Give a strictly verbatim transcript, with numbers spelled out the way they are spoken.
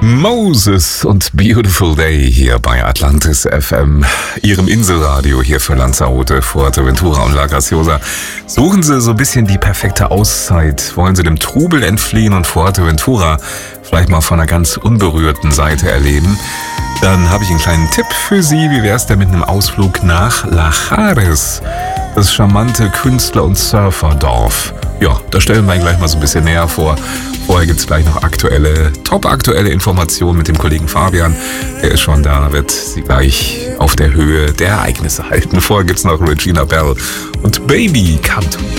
Moses und Beautiful Day hier bei Atlantis F M, Ihrem Inselradio hier für Lanzarote, Fuerteventura und La Graciosa. Suchen Sie so ein bisschen die perfekte Auszeit, wollen Sie dem Trubel entfliehen und Fuerteventura vielleicht mal von einer ganz unberührten Seite erleben, dann habe ich einen kleinen Tipp für Sie. Wie wäre es denn mit einem Ausflug nach Lachares, das charmante Künstler- und Surferdorf? Ja, da stellen wir ihn gleich mal so ein bisschen näher vor. Vorher gibt es gleich noch aktuelle, top-aktuelle Informationen mit dem Kollegen Fabian. Der ist schon da, wird Sie gleich auf der Höhe der Ereignisse halten. Vorher gibt es noch Regina Bell und Baby Come to Me.